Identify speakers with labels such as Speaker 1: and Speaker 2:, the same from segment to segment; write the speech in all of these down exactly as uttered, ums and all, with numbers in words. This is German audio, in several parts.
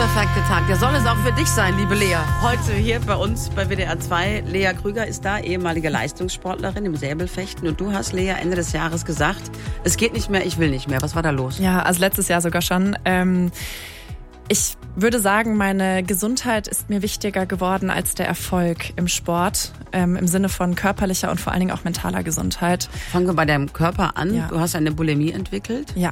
Speaker 1: perfekte Tag. Der soll es auch für dich sein, liebe Lea. Heute hier bei uns bei W D R zwei. Lea Krüger ist da, ehemalige Leistungssportlerin im Säbelfechten. Und du hast, Lea, Ende des Jahres gesagt, es geht nicht mehr, ich will nicht mehr. Was war da los?
Speaker 2: Ja, also letztes Jahr sogar schon. Ähm, ich würde sagen, meine Gesundheit ist mir wichtiger geworden als der Erfolg im Sport. Ähm, Im Sinne von körperlicher und vor allen Dingen auch mentaler Gesundheit.
Speaker 1: Fangen wir bei deinem Körper an.
Speaker 2: Ja.
Speaker 1: Du hast eine Bulimie entwickelt.
Speaker 2: Ja.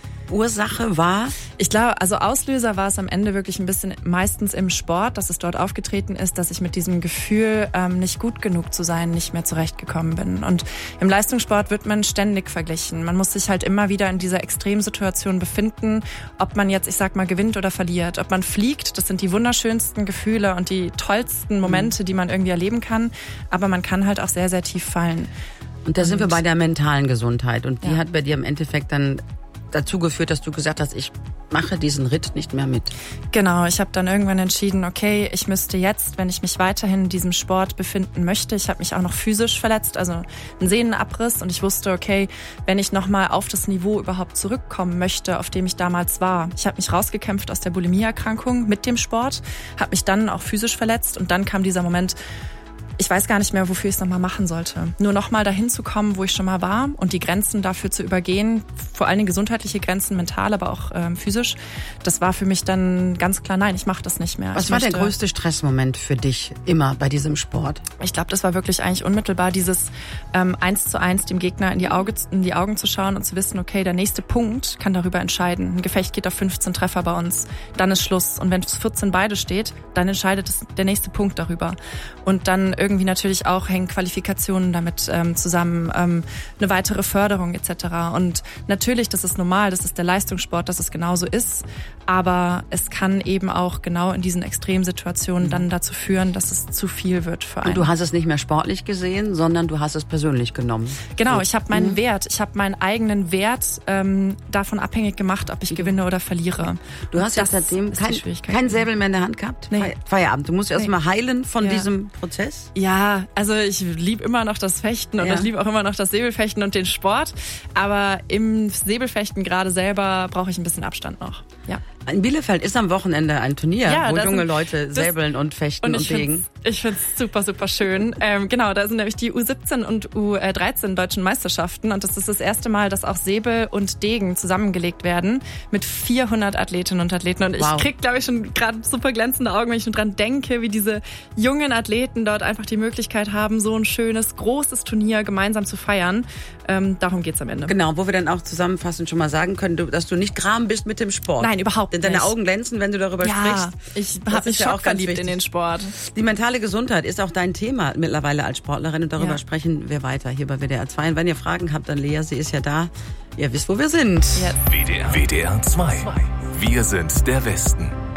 Speaker 1: Ursache war?
Speaker 2: Ich glaube, also Auslöser war es am Ende wirklich ein bisschen meistens im Sport, dass es dort aufgetreten ist, dass ich mit diesem Gefühl, ähm, nicht gut genug zu sein, nicht mehr zurechtgekommen bin. Und im Leistungssport wird man ständig verglichen. Man muss sich halt immer wieder in dieser Extremsituation befinden, ob man jetzt, ich sag mal, gewinnt oder verliert. Ob man fliegt, das sind die wunderschönsten Gefühle und die tollsten Momente, die man irgendwie erleben kann. Aber man kann halt auch sehr, sehr tief fallen.
Speaker 1: Und da
Speaker 2: und,
Speaker 1: sind wir bei der mentalen Gesundheit. Und die
Speaker 2: ja.
Speaker 1: hat bei dir im Endeffekt dann dazu geführt, dass du gesagt hast, ich mache diesen Ritt nicht mehr mit.
Speaker 2: Genau, ich habe dann irgendwann entschieden, okay, ich müsste jetzt, wenn ich mich weiterhin in diesem Sport befinden möchte, ich habe mich auch noch physisch verletzt, also einen Sehnenabriss, und ich wusste, okay, wenn ich nochmal auf das Niveau überhaupt zurückkommen möchte, auf dem ich damals war. Ich habe mich rausgekämpft aus der Bulimie-Erkrankung mit dem Sport, habe mich dann auch physisch verletzt, und dann kam dieser Moment, ich weiß gar nicht mehr, wofür ich es nochmal machen sollte. Nur nochmal dahin zu kommen, wo ich schon mal war, und die Grenzen dafür zu übergehen, vor allen Dingen gesundheitliche Grenzen, mental, aber auch ähm, physisch, das war für mich dann ganz klar, nein, ich mache das nicht mehr.
Speaker 1: Was
Speaker 2: ich
Speaker 1: war
Speaker 2: möchte,
Speaker 1: der größte Stressmoment für dich immer bei diesem Sport?
Speaker 2: Ich glaube, das war wirklich eigentlich unmittelbar dieses ähm, eins zu eins dem Gegner in die, Auge, in die Augen zu schauen und zu wissen, okay, der nächste Punkt kann darüber entscheiden. Ein Gefecht geht auf fünfzehn Treffer bei uns, dann ist Schluss. Und wenn es vierzehn beide steht, dann entscheidet es der nächste Punkt darüber. Und dann irgendwie natürlich auch hängen Qualifikationen damit ähm, zusammen, ähm, eine weitere Förderung et cetera. Und natürlich, das ist normal, das ist der Leistungssport, dass es genauso ist, aber es kann eben auch genau in diesen Extremsituationen mhm. dann dazu führen, dass es zu viel wird für einen.
Speaker 1: Und du hast es nicht mehr sportlich gesehen, sondern du hast es persönlich genommen.
Speaker 2: Genau,
Speaker 1: so.
Speaker 2: ich habe meinen
Speaker 1: mhm.
Speaker 2: Wert, ich habe meinen eigenen Wert ähm, davon abhängig gemacht, ob ich mhm. gewinne oder verliere.
Speaker 1: Du hast ja seitdem kein, kein Säbel mehr in der Hand gehabt?
Speaker 2: Nee.
Speaker 1: Feierabend. Du musst erst
Speaker 2: nee.
Speaker 1: mal heilen von
Speaker 2: ja.
Speaker 1: diesem Prozess?
Speaker 2: Ja, also ich liebe immer noch das Fechten und
Speaker 1: ja.
Speaker 2: ich liebe auch immer noch das Säbelfechten und den Sport. Aber im Säbelfechten gerade selber brauche ich ein bisschen Abstand noch. Ja.
Speaker 1: In Bielefeld ist am Wochenende ein Turnier,
Speaker 2: ja,
Speaker 1: wo junge
Speaker 2: sind,
Speaker 1: Leute säbeln und fechten
Speaker 2: und,
Speaker 1: und
Speaker 2: ich
Speaker 1: legen.
Speaker 2: Ich finde es super, super schön. Ähm, genau, da sind nämlich die U siebzehn und U dreizehn deutschen Meisterschaften. Und das ist das erste Mal, dass auch Säbel und Degen zusammengelegt werden mit vierhundert Athletinnen und Athleten. Und wow. ich krieg, glaube ich, schon gerade super glänzende Augen, wenn ich schon dran denke, wie diese jungen Athleten dort einfach die Möglichkeit haben, so ein schönes, großes Turnier gemeinsam zu feiern. Ähm, darum geht's am Ende.
Speaker 1: Genau, wo wir dann auch zusammenfassend schon mal sagen können, dass du nicht gram bist mit dem Sport.
Speaker 2: Nein, überhaupt
Speaker 1: nicht. Denn deine
Speaker 2: nicht.
Speaker 1: Augen glänzen, wenn du darüber
Speaker 2: ja,
Speaker 1: sprichst.
Speaker 2: Ich habe mich
Speaker 1: ja auch
Speaker 2: verliebt
Speaker 1: wichtig.
Speaker 2: in den Sport.
Speaker 1: Die mentale Gesundheit ist auch dein Thema mittlerweile als Sportlerin, und darüber
Speaker 2: ja.
Speaker 1: sprechen wir weiter hier bei W D R zwei. Und wenn ihr Fragen habt, dann Lea, sie ist ja da. Ihr wisst, wo wir sind.
Speaker 2: Yes.
Speaker 3: W D R, W D R zwei. Wir sind der Westen.